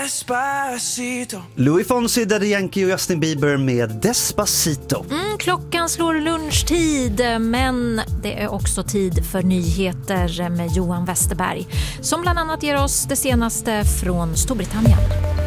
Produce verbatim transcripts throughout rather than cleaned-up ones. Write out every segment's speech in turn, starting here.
Despacito. Louis Fonsi, Daddy Yankee och Justin Bieber med Despacito. Mm, klockan slår lunchtid, men det är också tid för nyheter med Johan Westerberg, som bland annat ger oss det senaste från Storbritannien.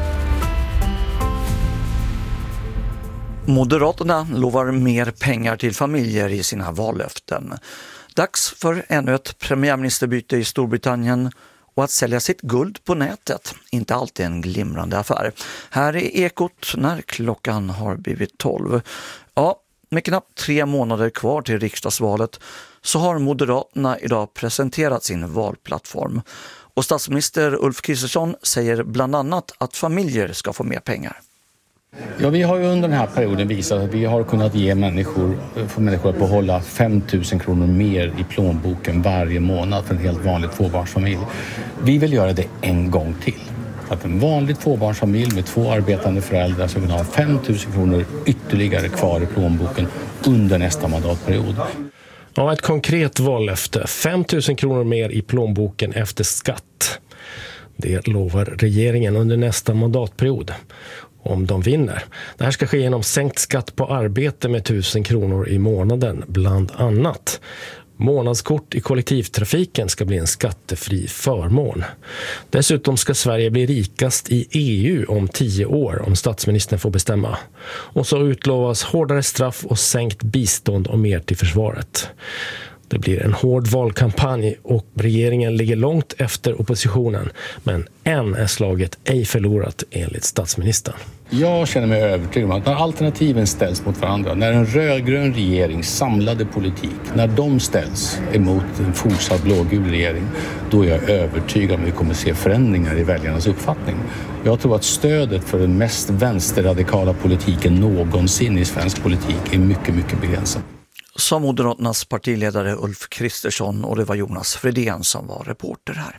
Moderaterna lovar mer pengar till familjer i sina vallöften. Dags för ännu ett premiärministerbyte i Storbritannien, och att sälja sitt guld på nätet, inte alltid en glimrande affär. Här är Ekot när klockan har blivit tolv. Ja, med knappt tre månader kvar till riksdagsvalet så har Moderaterna idag presenterat sin valplattform. Och statsminister Ulf Kristersson säger bland annat att familjer ska få mer pengar. Ja, vi har ju under den här perioden visat att vi har kunnat ge människor, få människor att behålla fem tusen kronor mer i plånboken varje månad för en helt vanlig tvåbarnsfamilj. Vi vill göra det en gång till. Att en vanlig tvåbarnsfamilj med två arbetande föräldrar ska kunna ha fem tusen kronor ytterligare kvar i plånboken under nästa mandatperiod. Ja, ett konkret vallöfte. fem tusen kronor mer i plånboken efter skatt. Det lovar regeringen under nästa mandatperiod, om de vinner. Det här ska ske genom sänkt skatt på arbete med tusen kronor i månaden, bland annat. Månadskort i kollektivtrafiken ska bli en skattefri förmån. Dessutom ska Sverige bli rikast i E U om tio år om statsministern får bestämma. Och så utlovas hårdare straff och sänkt bistånd och mer till försvaret. Det blir en hård valkampanj och regeringen ligger långt efter oppositionen. Men än är slaget ej förlorat enligt statsministern. Jag känner mig övertygad om att när alternativen ställs mot varandra, när en rödgrön regering samlade politik, när de ställs emot en fortsatt blågul regering, då är jag övertygad om att vi kommer se förändringar i väljarnas uppfattning. Jag tror att stödet för den mest vänsterradikala politiken någonsin i svensk politik är mycket, mycket begränsat. Som Moderaternas partiledare Ulf Kristersson, och det var Jonas Fredén som var reporter här.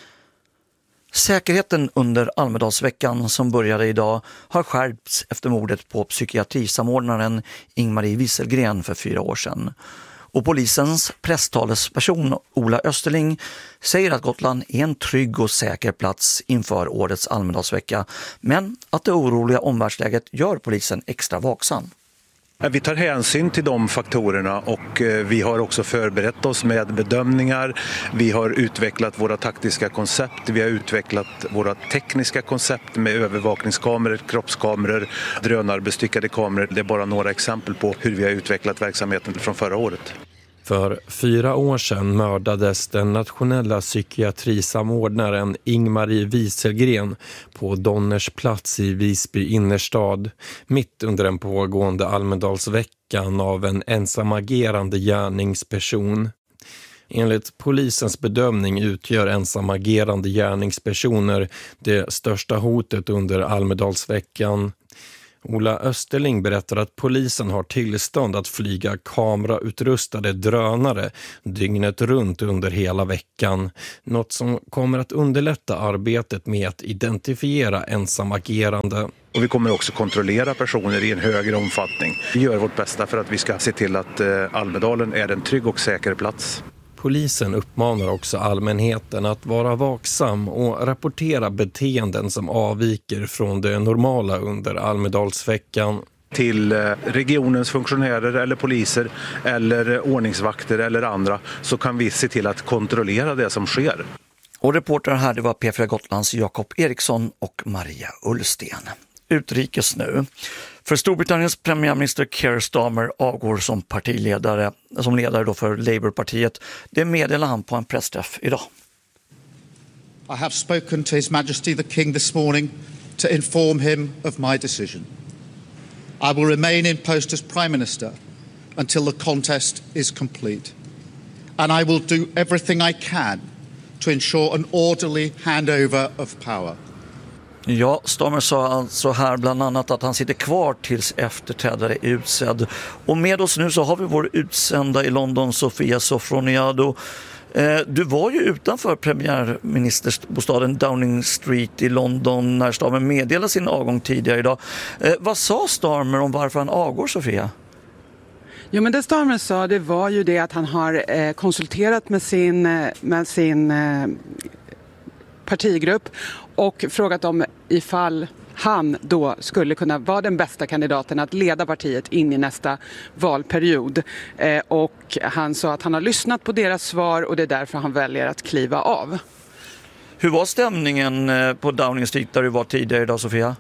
Säkerheten under Almedalsveckan som började idag har skärpts efter mordet på psykiatrisamordnaren Ingmarie Wieselgren för fyra år sedan. Och polisens presstalesperson Ola Österling säger att Gotland är en trygg och säker plats inför årets Almedalsvecka, men att det oroliga omvärldsläget gör polisen extra vaksam. Vi tar hänsyn till de faktorerna och vi har också förberett oss med bedömningar. Vi har utvecklat våra taktiska koncept, vi har utvecklat våra tekniska koncept med övervakningskameror, kroppskameror, drönarbestyckade kameror. Det är bara några exempel på hur vi har utvecklat verksamheten från förra året. För fyra år sedan mördades den nationella psykiatrisamordnaren Ingmarie Wieselgren på Donners plats i Visby innerstad, mitt under den pågående Almedalsveckan av en ensamagerande gärningsperson. Enligt polisens bedömning utgör ensamagerande gärningspersoner det största hotet under Almedalsveckan. Ola Österling berättar att polisen har tillstånd att flyga kamerautrustade drönare dygnet runt under hela veckan. Något som kommer att underlätta arbetet med att identifiera ensamagerande. Och vi kommer också kontrollera personer i en högre omfattning. Vi gör vårt bästa för att vi ska se till att Almedalen är en trygg och säker plats. Polisen uppmanar också allmänheten att vara vaksam och rapportera beteenden som avviker från det normala under Almedalsveckan. Till regionens funktionärer eller poliser eller ordningsvakter eller andra så kan vi se till att kontrollera det som sker. Och reportrar här, det var P fyra Gotlands Jakob Eriksson och Maria Ullsten. Utrikes nu. För Storbritanniens premiärminister Keir Starmer avgår som partiledare, som ledare då för Labourpartiet. Det meddelar han på en pressträff idag. I have spoken to His Majesty the King this morning to inform him of my decision. I will remain in post as Prime Minister until the contest is complete. And I will do everything I can to ensure an orderly handover of power. Ja, Starmer sa alltså här bland annat att han sitter kvar tills efterträdare är utsedd. Och med oss nu så har vi vår utsända i London, Sofia Sofroniado. Eh, du var ju utanför premiärministerbostaden Downing Street i London när Starmer meddelade sin avgång tidigare idag. Eh, vad sa Starmer om varför han avgår, Sofia? Jo, men det Starmer sa, det var ju det att han har eh, konsulterat med sin, med sin eh, partigrupp och frågat om ifall han då skulle kunna vara den bästa kandidaten att leda partiet in i nästa valperiod. Eh, och han sa att han har lyssnat på deras svar och det är därför han väljer att kliva av. Hur var stämningen på Downing Street där du var tidigare idag, Sofia?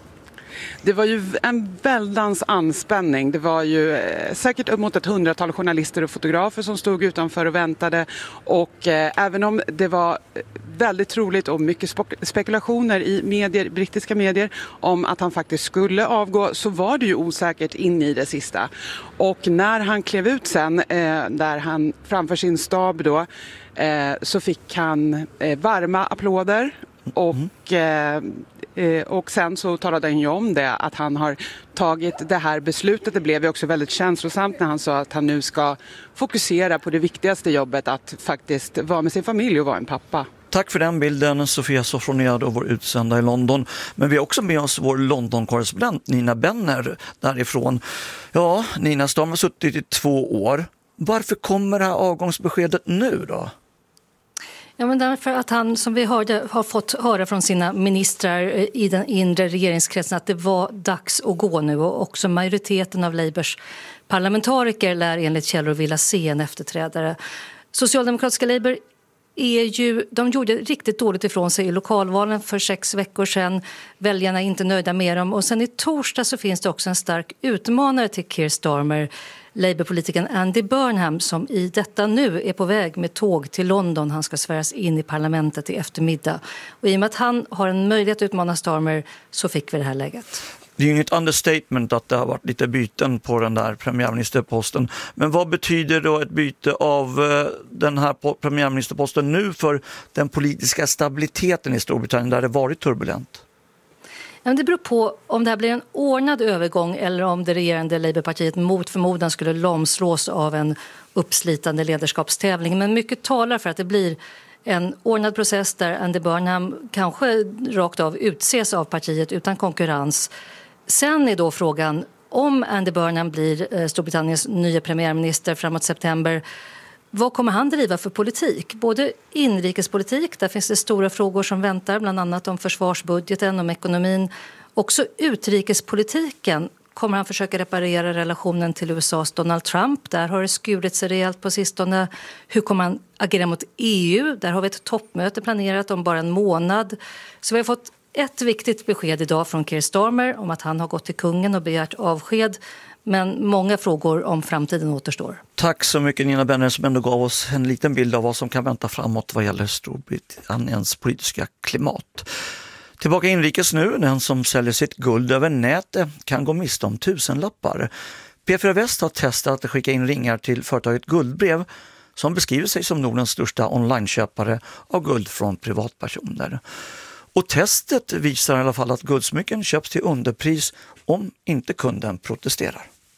Det var ju en väldans anspänning. Det var ju eh, säkert upp mot ett hundratal journalister och fotografer som stod utanför och väntade. Och eh, även om det var väldigt troligt och mycket spek- spekulationer i medier, brittiska medier om att han faktiskt skulle avgå, så var det ju osäkert in i det sista. Och när han klev ut sen, eh, där han framför sin stab då, eh, så fick han eh, varma applåder och... Eh, Och sen så talade han ju om det, att han har tagit det här beslutet. Det blev ju också väldigt känslosamt när han sa att han nu ska fokusera på det viktigaste jobbet, att faktiskt vara med sin familj och vara en pappa. Tack för den bilden, Sofia Sofroniado, vår utsända i London. Men vi har också med oss vår London-korrespondent Nina Benner därifrån. Ja, Nina Storm har suttit i två år. Varför kommer det här avgångsbeskedet nu då? Ja, men därför att han, som vi hörde, har fått höra från sina ministrar i den inre regeringskretsen att det var dags att gå nu, och också majoriteten av Labours parlamentariker lär enligt källor vilja se en efterträdare. Socialdemokratiska Labour är ju, de gjorde riktigt dåligt ifrån sig i lokalvalen för sex veckor sedan. Väljarna är inte nöjda med dem, och sen i torsdag så finns det också en stark utmanare till Keir Starmer, Labour-politikern Andy Burnham, som i detta nu är på väg med tåg till London. Han ska sväras in i parlamentet i eftermiddag. Och i och med att han har en möjlighet att utmana Starmer så fick vi det här läget. Det är ju inget understatement att det har varit lite byten på den där premiärministerposten. Men vad betyder då ett byte av den här premiärministerposten nu för den politiska stabiliteten i Storbritannien där det varit turbulent? Det beror på om det här blir en ordnad övergång eller om det regerande Labourpartiet mot förmodan skulle lomslås av en uppslitande ledarskapstävling. Men mycket talar för att det blir en ordnad process där Andy Burnham kanske rakt av utses av partiet utan konkurrens. Sen är då frågan om Andy Burnham blir Storbritanniens nya premiärminister framåt september. Vad kommer han driva för politik? Både inrikespolitik, där finns det stora frågor som väntar, bland annat om försvarsbudgeten, om ekonomin. Också utrikespolitiken. Kommer han försöka reparera relationen till U S A:s Donald Trump? Där har det skurit sig rejält på sistone. Hur kommer han agera mot E U? Där har vi ett toppmöte planerat om bara en månad. Så vi har fått ett viktigt besked idag från Keir Starmer om att han har gått till kungen och begärt avsked. Men många frågor om framtiden återstår. Tack så mycket Nina Benner, som ändå gav oss en liten bild av vad som kan vänta framåt vad gäller Storbritanniens politiska klimat. Tillbaka inrikes nu, den som säljer sitt guld över nätet kan gå miste om tusenlappar. P fyra Väst har testat att skicka in ringar till företaget Guldbrev som beskriver sig som Nordens största onlineköpare av guld från privatpersoner. Och testet visar i alla fall att guldsmycken köps till underpris om inte kunden protesterar.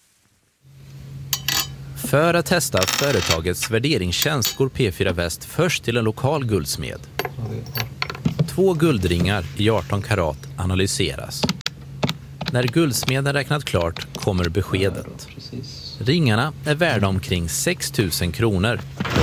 För att testa företagets värderingstjänst går P fyra Väst först till en lokal guldsmed. Två guldringar i arton karat analyseras. När guldsmeden räknat klart kommer beskedet. Ringarna är värda omkring sex tusen kronor.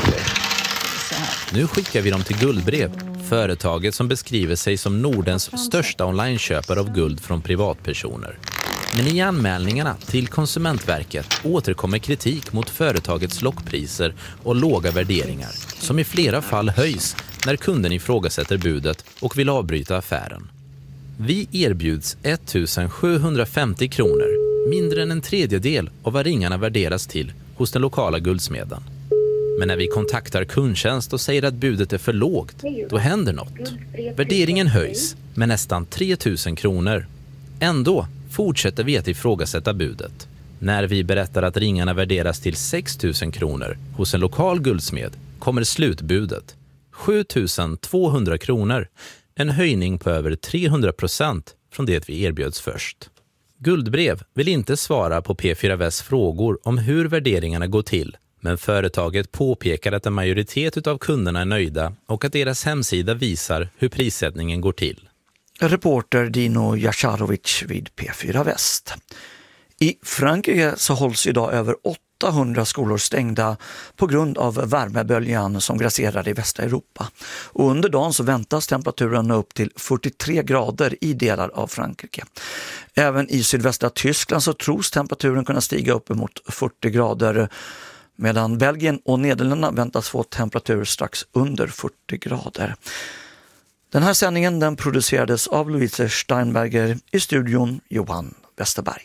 Nu skickar vi dem till Guldbrev, företaget som beskriver sig som Nordens största onlineköpare av guld från privatpersoner. Men i anmälningarna till Konsumentverket återkommer kritik mot företagets lockpriser och låga värderingar, som i flera fall höjs när kunden ifrågasätter budet och vill avbryta affären. Vi erbjuds ettusensjuhundrafemtio kronor, mindre än en tredjedel av vad ringarna värderas till hos den lokala guldsmeden. Men när vi kontaktar kundtjänst och säger att budet är för lågt, då händer något. Värderingen höjs med nästan tre tusen kronor. Ändå fortsätter vi att ifrågasätta budet. När vi berättar att ringarna värderas till sex tusen kronor hos en lokal guldsmed kommer slutbudet. sju tusen tvåhundra kronor. En höjning på över trehundra procent från det vi erbjöds först. Guldbrev vill inte svara på P fyra Västs frågor om hur värderingarna går till. Men företaget påpekar att en majoritet av kunderna är nöjda och att deras hemsida visar hur prissättningen går till. Reporter Dino Jasharovic vid P fyra Väst. I Frankrike så hålls idag över åttahundra skolor stängda på grund av värmeböljan som grasserar i västra Europa. Och under dagen så väntas temperaturen nå upp till fyrtiotre grader i delar av Frankrike. Även i sydvästra Tyskland så tros temperaturen kunna stiga upp emot fyrtio grader, medan Belgien och Nederländerna väntas få temperatur strax under fyrtio grader. Den här sändningen den producerades av Louise Steinberger, i studion Johan Westerberg.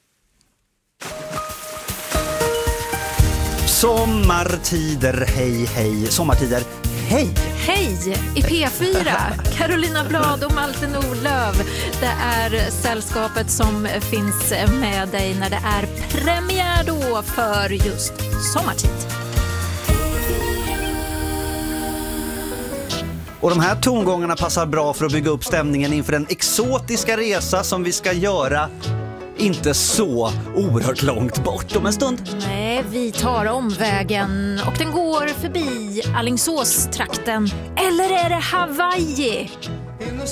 Sommartider, hej hej, sommartider, hej! Hej! I P fyra, Carolina Blad och Malte Nordlöf. Det är sällskapet som finns med dig när det är premiär då för just sommartid. Och de här tongångarna passar bra för att bygga upp stämningen inför den exotiska resa som vi ska göra inte så oerhört långt bort om en stund. Nej, vi tar omvägen och den går förbi Alingsås-trakten. Eller är det Hawaii?